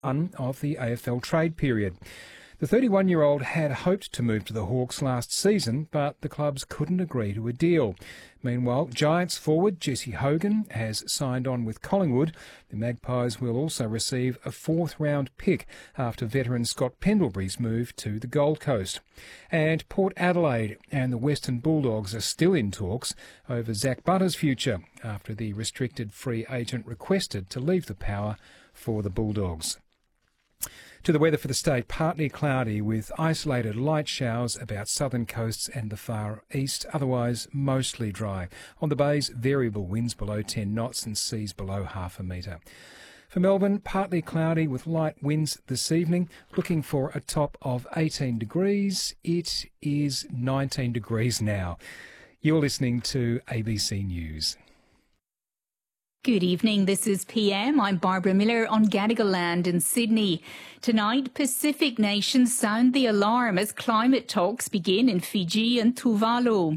of the AFL trade period. The 31-year-old had hoped to move to the Hawks last season, but the clubs couldn't agree to a deal. Meanwhile, Giants forward Jesse Hogan has signed on with Collingwood. The Magpies will also receive a fourth-round pick after veteran Scott Pendlebury's move to the Gold Coast. And Port Adelaide and the Western Bulldogs are still in talks over Zach Butter's future after the restricted free agent requested to leave the Power for the Bulldogs. To the weather for the state, partly cloudy with isolated light showers about southern coasts and the far east, otherwise mostly dry. On the bays, variable winds below 10 knots and seas below half a metre. For Melbourne, partly cloudy with light winds this evening, looking for a top of 18 degrees. It is 19 degrees now. You're listening to ABC News. Good evening, this is PM. I'm Barbara Miller on Gadigal Land in Sydney. Tonight, Pacific nations sound the alarm as climate talks begin in Fiji and Tuvalu.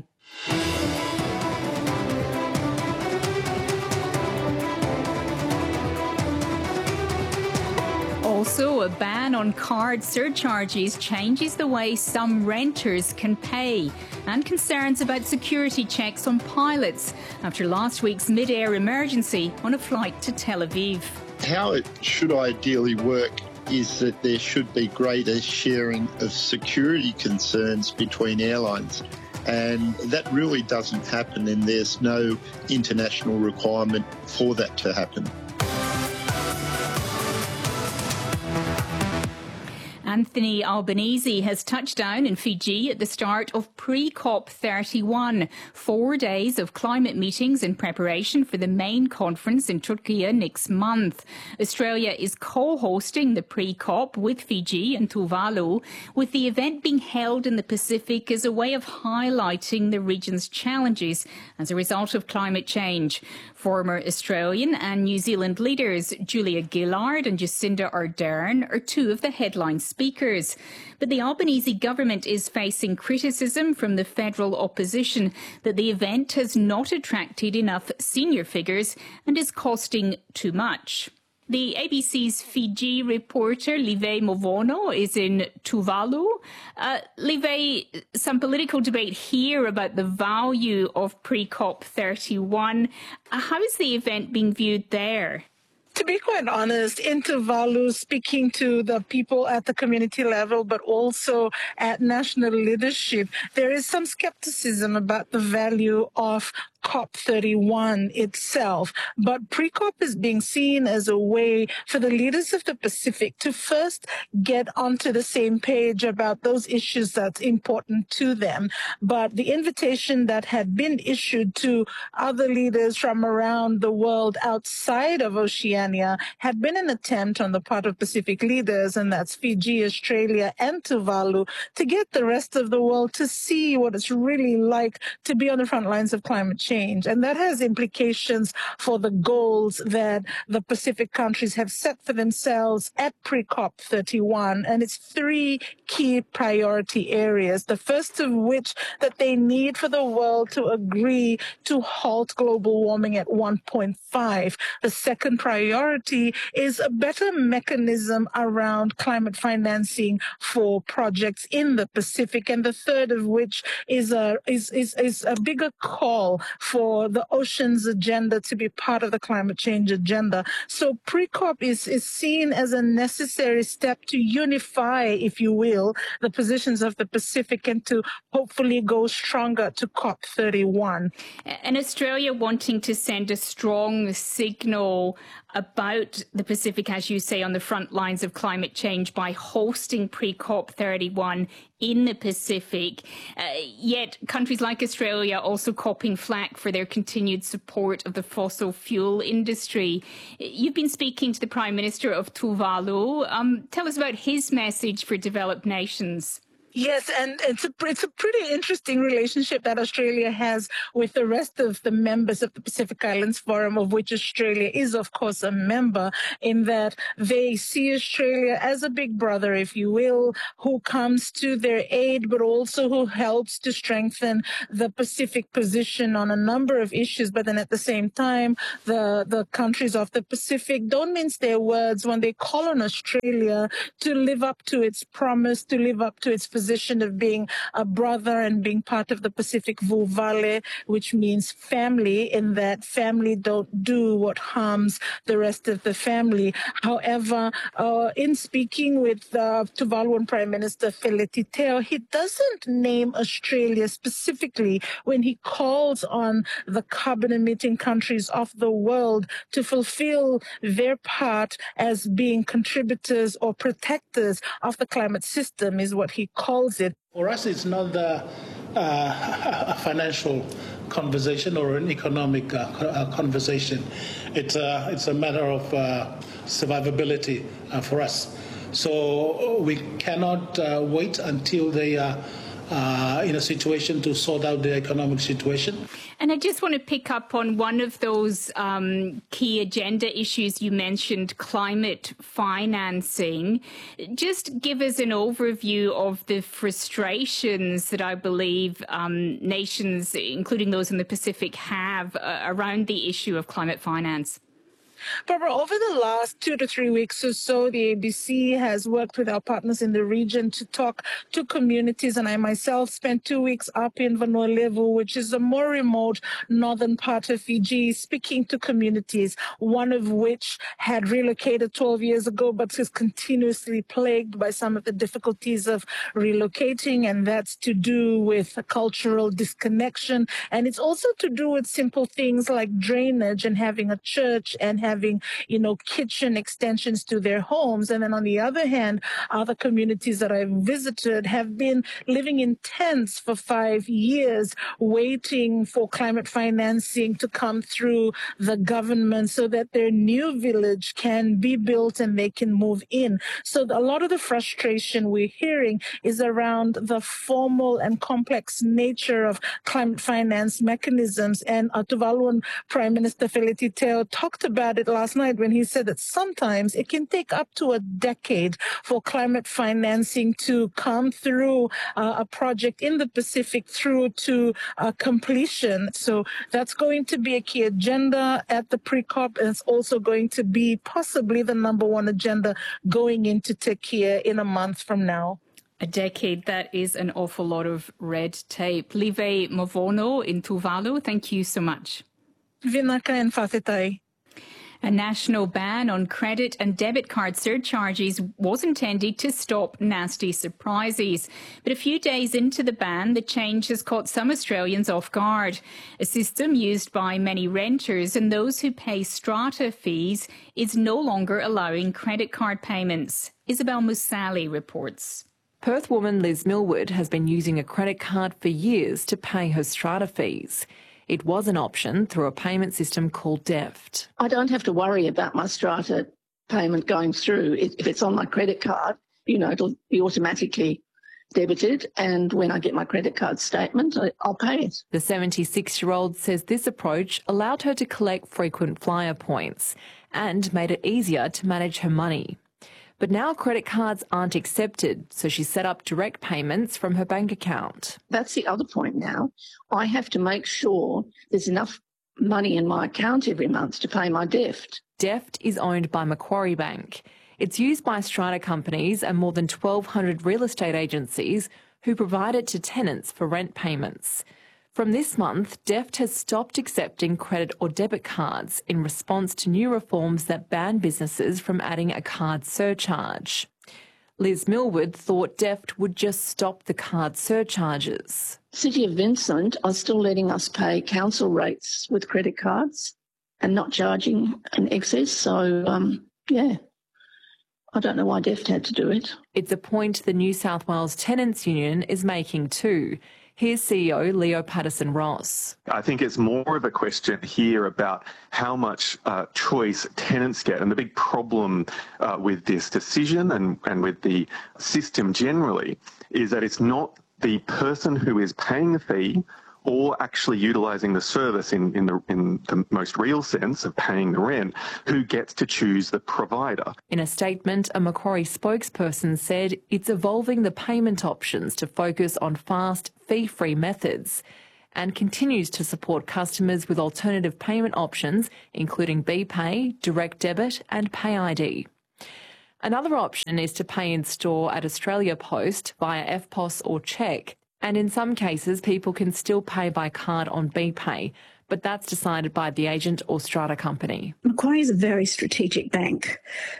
Also, a ban on card surcharges changes the way some renters can pay, and concerns about security checks on pilots after last week's mid-air emergency on a flight to Tel Aviv. How it should ideally work is that there should be greater sharing of security concerns between airlines. And that really doesn't happen, and there's no international requirement for that to happen. Anthony Albanese has touched down in Fiji at the start of pre-COP31, 4 days of climate meetings in preparation for the main conference in Turkey next month. Australia is co-hosting the pre-COP with Fiji and Tuvalu, with the event being held in the Pacific as a way of highlighting the region's challenges as a result of climate change. Former Australian and New Zealand leaders Julia Gillard and Jacinda Ardern are two of the headline speakers. But the Albanese government is facing criticism from the federal opposition that the event has not attracted enough senior figures and is costing too much. The ABC's Fiji reporter, Live Movono, is in Tuvalu. Live, some political debate here about the value of pre-COP31. How is the event being viewed there? To be quite honest, in Tuvalu, speaking to the people at the community level, but also at national leadership, there is some skepticism about the value of COP31 itself. But pre-COP is being seen as a way for the leaders of the Pacific to first get onto the same page about those issues that's important to them. But the invitation that had been issued to other leaders from around the world outside of Oceania had been an attempt on the part of Pacific leaders, and that's Fiji, Australia, and Tuvalu, to get the rest of the world to see what it's really like to be on the front lines of climate change. And that has implications for the goals that the Pacific countries have set for themselves at pre-COP31. And it's three key priority areas. The first of which that they need for the world to agree to halt global warming at 1.5. The second priority is a better mechanism around climate financing for projects in the Pacific. And the third of which is a bigger call for the oceans agenda to be part of the climate change agenda. So pre-COP is seen as a necessary step to unify, if you will, the positions of the Pacific and to hopefully go stronger to COP31. And Australia wanting to send a strong signal about the Pacific, as you say, on the front lines of climate change by hosting pre-COP31 in the Pacific. Yet countries like Australia also copping flack for their continued support of the fossil fuel industry. You've been speaking to the Prime Minister of Tuvalu. Tell us about his message for developed nations. Yes, and it's a pretty interesting relationship that Australia has with the rest of the members of the Pacific Islands Forum, of which Australia is, of course, a member, in that they see Australia as a big brother, if you will, who comes to their aid, but also who helps to strengthen the Pacific position on a number of issues. But then at the same time, the countries of the Pacific don't mince their words when they call on Australia to live up to its promise, to live up to its position of being a brother and being part of the Pacific Vulvale, which means family, in that family don't do what harms the rest of the family. However, in speaking with Tuvaluan Prime Minister Feleti Teo, he doesn't name Australia specifically when he calls on the carbon-emitting countries of the world to fulfill their part as being contributors or protectors of the climate system, is what he calls it. For us, it's not a financial conversation or an economic conversation. It's a matter of survivability for us. So we cannot wait until they are in a situation to sort out the economic situation. And I just want to pick up on one of those key agenda issues you mentioned, climate financing. Just give us an overview of the frustrations that I believe nations, including those in the Pacific, have around the issue of climate finance. Barbara, over the last 2 to 3 weeks or so, the ABC has worked with our partners in the region to talk to communities, and I myself spent 2 weeks up in Vanua Levu, which is a more remote northern part of Fiji, speaking to communities, one of which had relocated 12 years ago, but is continuously plagued by some of the difficulties of relocating, and that's to do with a cultural disconnection, and it's also to do with simple things like drainage and having a church and having, kitchen extensions to their homes. And then on the other hand, other communities that I've visited have been living in tents for 5 years, waiting for climate financing to come through the government so that their new village can be built and they can move in. So a lot of the frustration we're hearing is around the formal and complex nature of climate finance mechanisms. And Tuvaluan Prime Minister Feleti Teo talked about it last night when he said that sometimes it can take up to a decade for climate financing to come through a project in the Pacific through to completion. So that's going to be a key agenda at the pre-COP, and it's also going to be possibly the #1 agenda going into Turkey in a month from now. A decade, that is an awful lot of red tape. Live Mavono in Tuvalu, thank you so much. Vinaka and Fathetai. A national ban on credit and debit card surcharges was intended to stop nasty surprises. But a few days into the ban, the change has caught some Australians off guard. A system used by many renters and those who pay strata fees is no longer allowing credit card payments. Isabel Musali reports. Perth woman Liz Millwood has been using a credit card for years to pay her strata fees. It was an option through a payment system called Deft. I don't have to worry about my strata payment going through. If it's on my credit card, it'll be automatically debited, and when I get my credit card statement, I'll pay it. The 76-year-old says this approach allowed her to collect frequent flyer points and made it easier to manage her money. But now credit cards aren't accepted, so she set up direct payments from her bank account. That's the other point now. I have to make sure there's enough money in my account every month to pay my Deft. Deft is owned by Macquarie Bank. It's used by strata companies and more than 1,200 real estate agencies who provide it to tenants for rent payments. From this month, Deft has stopped accepting credit or debit cards in response to new reforms that ban businesses from adding a card surcharge. Liz Millwood thought Deft would just stop the card surcharges. City of Vincent are still letting us pay council rates with credit cards and not charging an excess. So, I don't know why Deft had to do it. It's a point the New South Wales Tenants Union is making too. Here's CEO Leo Patterson-Ross. I think it's more of a question here about how much choice tenants get. And the big problem with this decision and with the system generally is that it's not the person who is paying the fee or actually utilising the service in the most real sense of paying the rent, who gets to choose the provider. In a statement, a Macquarie spokesperson said it's evolving the payment options to focus on fast, fee-free methods and continues to support customers with alternative payment options, including BPay, direct debit and PayID. Another option is to pay in store at Australia Post via EFTPOS or cheque. And in some cases, people can still pay by card on BPay, but that's decided by the agent or strata company. Macquarie is a very strategic bank.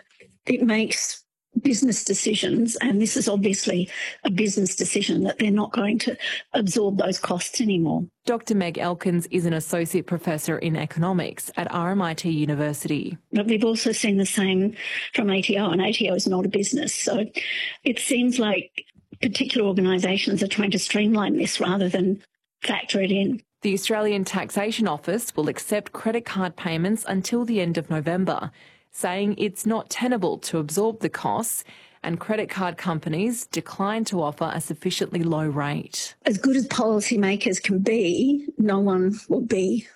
It makes business decisions, and this is obviously a business decision that they're not going to absorb those costs anymore. Dr Meg Elkins is an associate professor in economics at RMIT University. But we've also seen the same from ATO, and ATO is not a business. So it seems like particular organisations are trying to streamline this rather than factor it in. The Australian Taxation Office will accept credit card payments until the end of November, saying it's not tenable to absorb the costs, and credit card companies decline to offer a sufficiently low rate. As good as policymakers can be, no one will be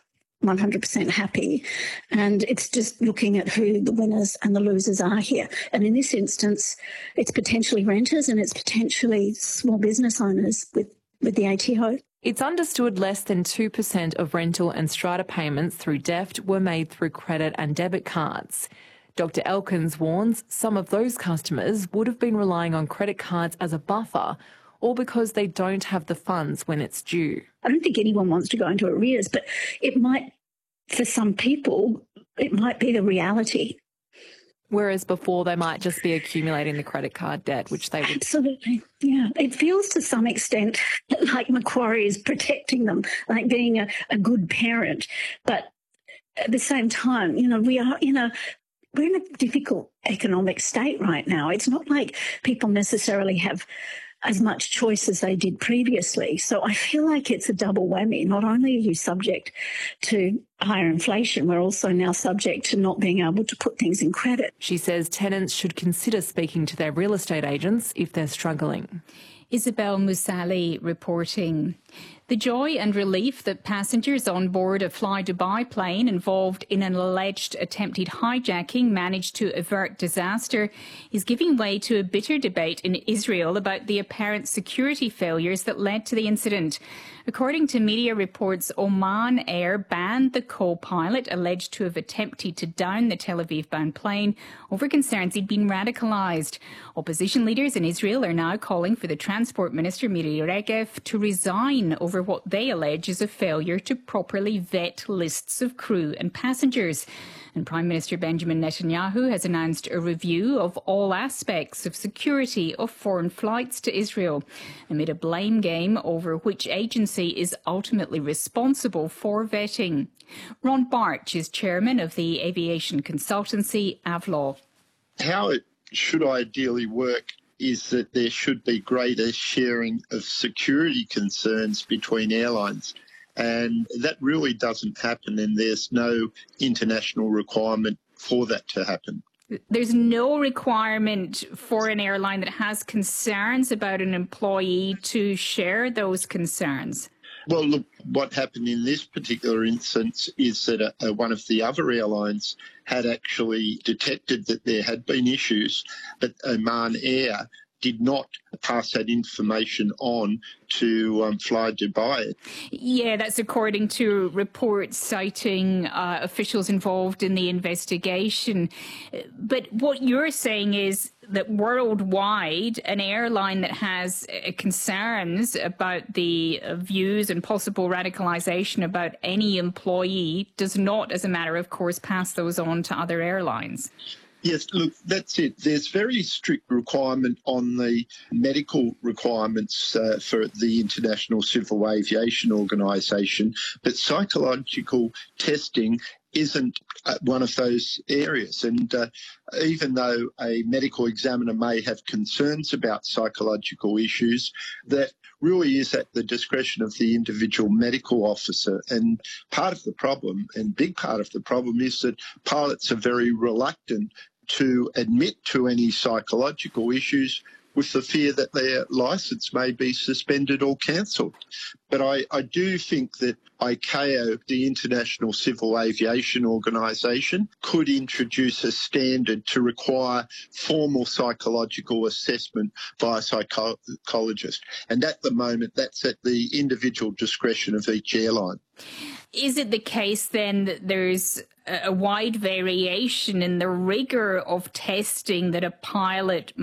100% happy, and it's just looking at who the winners and the losers are here. And in this instance, it's potentially renters and it's potentially small business owners with the ATO. It's understood less than 2% of rental and strata payments through DEFT were made through credit and debit cards. Dr Elkins warns some of those customers would have been relying on credit cards as a buffer, or because they don't have the funds when it's due. I don't think anyone wants to go into arrears, but it might, for some people, it might be the reality. Whereas before they might just be accumulating the credit card debt, which they would... Absolutely, yeah. It feels to some extent like Macquarie is protecting them, like being a good parent. But at the same time, we're in a difficult economic state right now. It's not like people necessarily have as much choice as they did previously. So I feel like it's a double whammy. Not only are you subject to higher inflation, we're also now subject to not being able to put things in credit. She says tenants should consider speaking to their real estate agents if they're struggling. Isabel Musali reporting. The joy and relief that passengers on board a Fly Dubai plane involved in an alleged attempted hijacking managed to avert disaster is giving way to a bitter debate in Israel about the apparent security failures that led to the incident. According to media reports, Oman Air banned the co-pilot alleged to have attempted to down the Tel Aviv-bound plane over concerns he'd been radicalised. Opposition leaders in Israel are now calling for the Transport Minister Miri Regev to resign over what they allege is a failure to properly vet lists of crew and passengers. And Prime Minister Benjamin Netanyahu has announced a review of all aspects of security of foreign flights to Israel, amid a blame game over which agency is ultimately responsible for vetting. Ron Barch is chairman of the aviation consultancy Avlaw. How it should ideally work is that there should be greater sharing of security concerns between airlines. And that really doesn't happen, and there's no international requirement for that to happen. There's no requirement for an airline that has concerns about an employee to share those concerns. Well, look, what happened in this particular instance is that one of the other airlines had actually detected that there had been issues, but Oman Air did not pass that information on to Fly Dubai. Yeah, that's according to reports citing officials involved in the investigation. But what you're saying is that worldwide, an airline that has concerns about the views and possible radicalisation about any employee does not, as a matter of course, pass those on to other airlines. Yes, look, that's it. There's very strict requirement on the medical requirements for the International Civil Aviation Organisation, but psychological testing isn't one of those areas. And even though a medical examiner may have concerns about psychological issues, that really is at the discretion of the individual medical officer. And part of the problem, and big part of the problem, is that pilots are very reluctant to admit to any psychological issues with the fear that their licence may be suspended or cancelled. But I do think that ICAO, the International Civil Aviation Organisation, could introduce a standard to require formal psychological assessment by a psychologist. And at the moment, that's at the individual discretion of each airline. Is it the case then that there's a wide variation in the rigour of testing that a pilot